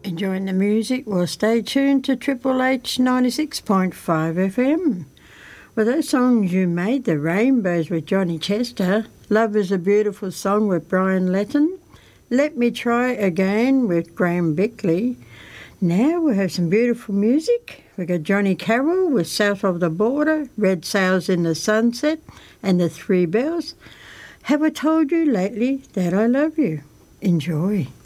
Enjoying the music? Well, stay tuned to Triple H 96.5 FM. Well, those songs you made, The Rainbows with Johnny Chester, Love is a Beautiful Song with Brian Letton, Let Me Try Again with Graham Bickley. Now we have some beautiful music. We've got Johnny Carroll with South of the Border, Red Sails in the Sunset, and the Three Bells. Have I told you lately that I love you? Enjoy.